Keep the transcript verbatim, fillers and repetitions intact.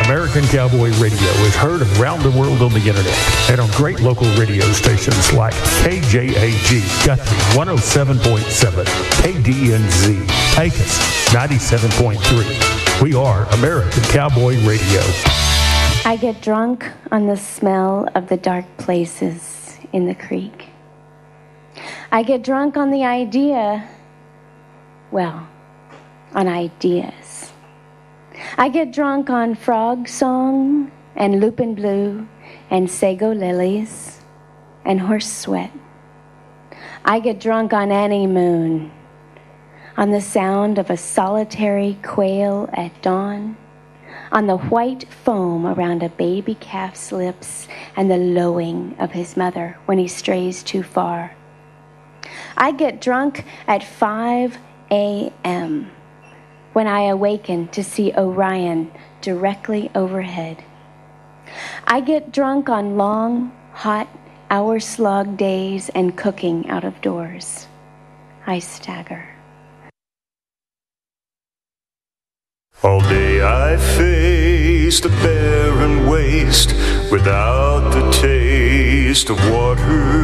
American Cowboy Radio is heard around the world on the internet and on great local radio stations like K J A G, Guthrie one oh seven point seven, K D N Z, Pecos ninety-seven point three. We are American Cowboy Radio. I get drunk on the smell of the dark places in the creek. I get drunk on the idea, well, on ideas. I get drunk on frog song and lupin blue and sago lilies and horse sweat. I get drunk on Annie Moon, on the sound of a solitary quail at dawn, on the white foam around a baby calf's lips and the lowing of his mother when he strays too far. I get drunk at five a.m. when I awaken to see Orion directly overhead. I get drunk on long, hot, hour-slog days and cooking out of doors. I stagger. All day I faced a barren waste without the taste of water.